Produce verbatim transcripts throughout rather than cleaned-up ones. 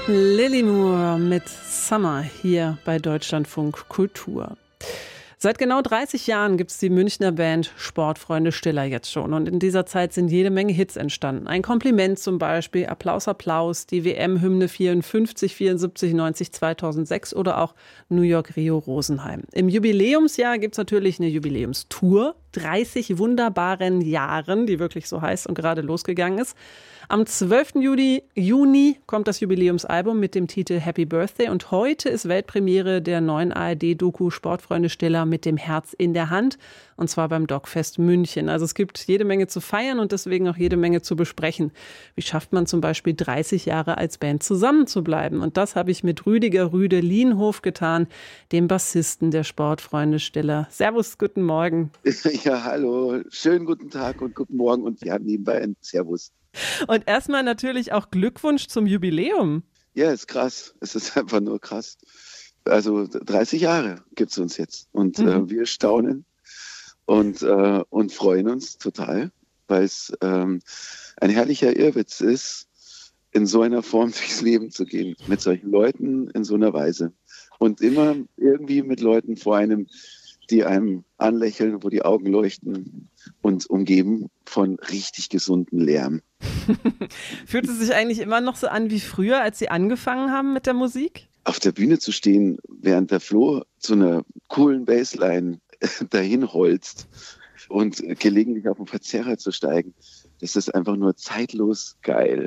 Lily Moore mit Summer hier bei Deutschlandfunk Kultur. Seit genau dreißig Jahren gibt es die Münchner Band Sportfreunde Stiller jetzt schon. Und in dieser Zeit sind jede Menge Hits entstanden. Ein Kompliment zum Beispiel, Applaus, Applaus, die W M-Hymne vierundfünfzig, vierundsiebzig, neunzig, zweitausendsechs oder auch New York, Rio, Rosenheim. Im Jubiläumsjahr gibt es natürlich eine Jubiläumstour. dreißig wunderbaren Jahren, die wirklich so heißt und gerade losgegangen ist. Am zwölften Juni, Juni kommt das Jubiläumsalbum mit dem Titel Happy Birthday und heute ist Weltpremiere der neuen A R D-Doku Sportfreunde Stiller mit dem Herz in der Hand und zwar beim Dogfest München. Also es gibt jede Menge zu feiern und deswegen auch jede Menge zu besprechen. Wie schafft man zum Beispiel dreißig Jahre als Band zusammenzubleiben? Und das habe ich mit Rüdiger Rüde Lienhof getan, dem Bassisten der Sportfreunde Stiller. Servus, guten Morgen. Ja, hallo, schönen guten Tag und guten Morgen und ja, nebenbei ein Servus. Und erstmal natürlich auch Glückwunsch zum Jubiläum. Ja, ist krass. Es ist einfach nur krass. Also dreißig Jahre gibt es uns jetzt und mhm. äh, wir staunen und, äh, und freuen uns total, weil es ähm, ein herrlicher Irrwitz ist, in so einer Form durchs Leben zu gehen, mit solchen Leuten in so einer Weise und immer irgendwie mit Leuten vor einem, die einem anlächeln, wo die Augen leuchten und umgeben von richtig gesundem Lärm. Fühlt es sich eigentlich immer noch so an wie früher, als Sie angefangen haben mit der Musik? Auf der Bühne zu stehen, während der Flo zu einer coolen Bassline dahin holzt und gelegentlich auf den Verzerrer zu steigen, das ist einfach nur zeitlos geil.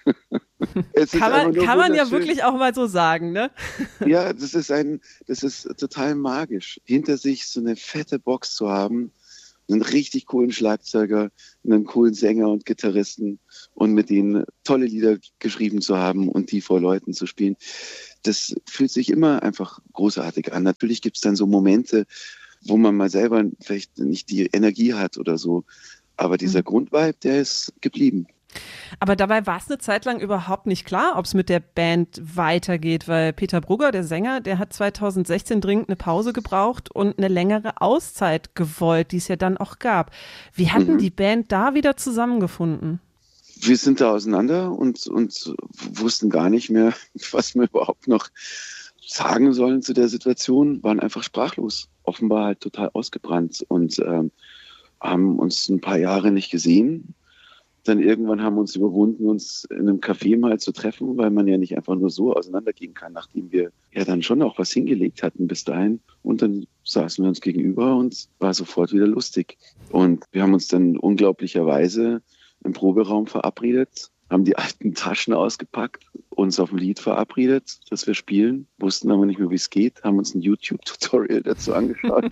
Es kann man, kann man ja wirklich auch mal so sagen, ne? Ja, das ist ein, das ist total magisch, hinter sich so eine fette Box zu haben, einen richtig coolen Schlagzeuger, einen coolen Sänger und Gitarristen und mit denen tolle Lieder geschrieben zu haben und die vor Leuten zu spielen. Das fühlt sich immer einfach großartig an. Natürlich gibt es dann so Momente, wo man mal selber vielleicht nicht die Energie hat oder so, aber dieser mhm. Grundvibe, der ist geblieben. Aber dabei war es eine Zeit lang überhaupt nicht klar, ob es mit der Band weitergeht, weil Peter Brugger, der Sänger, der hat zweitausendsechzehn dringend eine Pause gebraucht und eine längere Auszeit gewollt, die es ja dann auch gab. Wie hatten mhm. die Band da wieder zusammengefunden? Wir sind da auseinander und, und wussten gar nicht mehr, was wir überhaupt noch sagen sollen zu der Situation, waren einfach sprachlos, offenbar halt total ausgebrannt und ähm, haben uns ein paar Jahre nicht gesehen. Dann irgendwann haben wir uns überwunden, uns in einem Café mal zu treffen, weil man ja nicht einfach nur so auseinandergehen kann, nachdem wir ja dann schon auch was hingelegt hatten bis dahin. Und dann saßen wir uns gegenüber und war sofort wieder lustig. Und wir haben uns dann unglaublicherweise im Proberaum verabredet, haben die alten Taschen ausgepackt, uns auf ein Lied verabredet, das wir spielen, wussten aber nicht mehr, wie es geht, haben uns ein YouTube-Tutorial dazu angeschaut.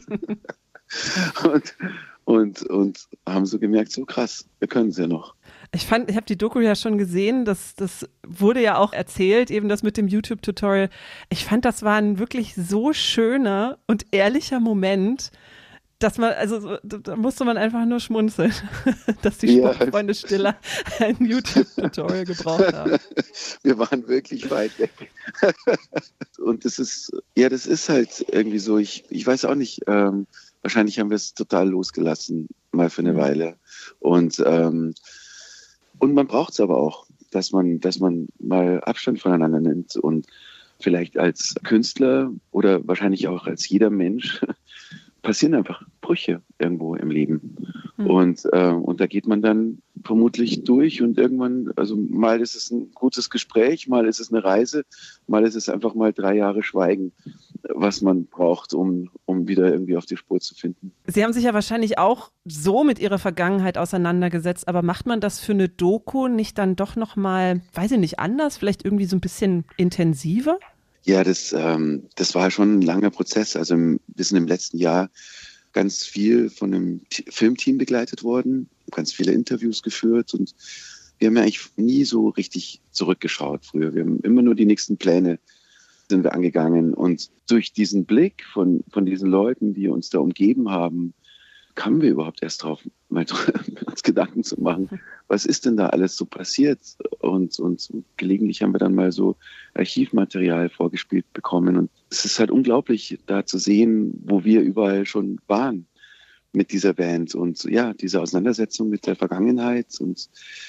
und, und, und haben so gemerkt, so krass, wir können es ja noch. Ich fand, ich habe die Doku ja schon gesehen, das, das wurde ja auch erzählt, eben das mit dem YouTube-Tutorial. Ich fand, das war ein wirklich so schöner und ehrlicher Moment, dass man, also da musste man einfach nur schmunzeln, dass die ja. Sportfreunde Stiller ein YouTube-Tutorial gebraucht haben. Wir waren wirklich weit weg. Und das ist, ja, das ist halt irgendwie so, ich, ich weiß auch nicht, ähm, wahrscheinlich haben wir es total losgelassen, mal für eine mhm. Weile. Und ähm, Und man braucht es aber auch, dass man, dass man mal Abstand voneinander nimmt und vielleicht als Künstler oder wahrscheinlich auch als jeder Mensch passieren einfach Brüche irgendwo im Leben. Mhm. Und, äh, und da geht man dann vermutlich durch und irgendwann, also mal ist es ein gutes Gespräch, mal ist es eine Reise, mal ist es einfach mal drei Jahre Schweigen, was man braucht, um, um wieder irgendwie auf die Spur zu finden. Sie haben sich ja wahrscheinlich auch so mit Ihrer Vergangenheit auseinandergesetzt, aber macht man das für eine Doku nicht dann doch nochmal, weiß ich nicht, anders, vielleicht irgendwie so ein bisschen intensiver? Ja, das, ähm, das war schon ein langer Prozess. Also im, wir sind im letzten Jahr ganz viel von einem T- Filmteam begleitet worden, ganz viele Interviews geführt und wir haben ja eigentlich nie so richtig zurückgeschaut früher. Wir haben immer nur die nächsten Pläne sind wir angegangen und durch diesen Blick von, von diesen Leuten, die uns da umgeben haben, kamen wir überhaupt erst drauf, mal uns Gedanken zu machen, was ist denn da alles so passiert? Und, und gelegentlich haben wir dann mal so Archivmaterial vorgespielt bekommen. Und es ist halt unglaublich, da zu sehen, wo wir überall schon waren mit dieser Band. Und ja, diese Auseinandersetzung mit der Vergangenheit und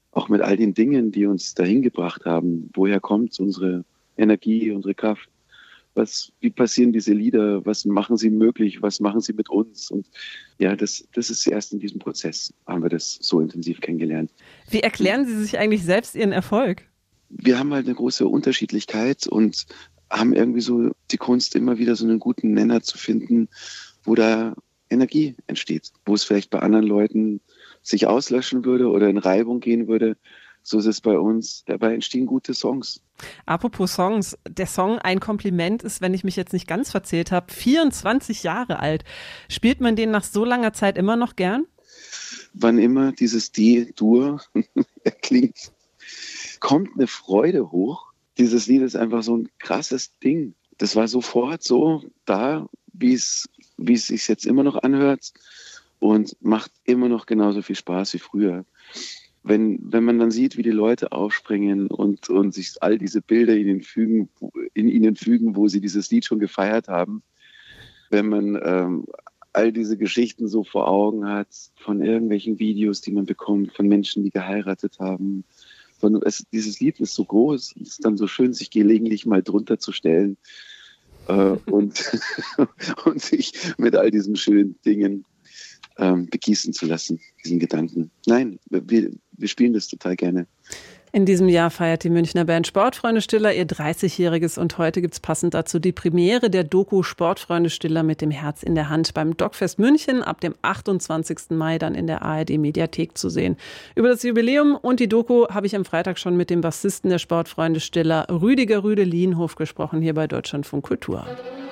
auch mit all den Dingen, die uns dahin gebracht haben. Woher kommt unsere Energie, unsere Kraft? Was, wie passieren diese Lieder? Was machen sie möglich? Was machen sie mit uns? Und ja, das, das ist erst in diesem Prozess, haben wir das so intensiv kennengelernt. Wie erklären Sie sich eigentlich selbst Ihren Erfolg? Wir haben halt eine große Unterschiedlichkeit und haben irgendwie so die Kunst, immer wieder so einen guten Nenner zu finden, wo da Energie entsteht, wo es vielleicht bei anderen Leuten sich auslöschen würde oder in Reibung gehen würde. So ist es bei uns. Dabei entstehen gute Songs. Apropos Songs, der Song Ein Kompliment ist, wenn ich mich jetzt nicht ganz verzählt habe, vierundzwanzig Jahre alt. Spielt man den nach so langer Zeit immer noch gern? Wann immer dieses D-Dur erklingt, kommt eine Freude hoch. Dieses Lied ist einfach so ein krasses Ding. Das war sofort so da, wie es wie es sich jetzt immer noch anhört und macht immer noch genauso viel Spaß wie früher. Wenn, wenn man dann sieht, wie die Leute aufspringen und, und sich all diese Bilder in ihnen, fügen, in ihnen fügen, wo sie dieses Lied schon gefeiert haben, wenn man ähm, all diese Geschichten so vor Augen hat, von irgendwelchen Videos, die man bekommt, von Menschen, die geheiratet haben. Von, es, dieses Lied ist so groß, es ist dann so schön, sich gelegentlich mal drunter zu stellen äh, und, und sich mit all diesen schönen Dingen ähm, begießen zu lassen, diesen Gedanken. Nein, wir, wir spielen das total gerne. In diesem Jahr feiert die Münchner Band Sportfreunde Stiller ihr dreißigjähriges und heute gibt es passend dazu die Premiere der Doku Sportfreunde Stiller mit dem Herz in der Hand beim Dogfest München ab dem achtundzwanzigsten Mai dann in der A R D-Mediathek zu sehen. Über das Jubiläum und die Doku habe ich am Freitag schon mit dem Bassisten der Sportfreunde Stiller, Rüdiger Rüde Lienhof, gesprochen hier bei Deutschlandfunk Kultur.